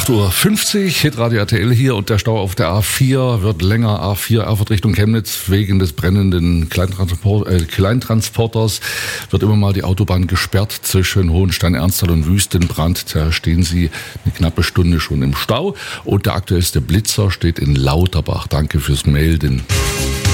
8:50 Uhr, Hitradio RTL hier und der Stau auf der A4 wird länger. A4 Erfurt Richtung Chemnitz wegen des brennenden Kleintransporters wird immer mal die Autobahn gesperrt zwischen Hohenstein-Ernsthal und Wüstenbrand. Da stehen Sie eine knappe Stunde schon im Stau und der aktuellste Blitzer steht in Lauterbach. Danke fürs Melden.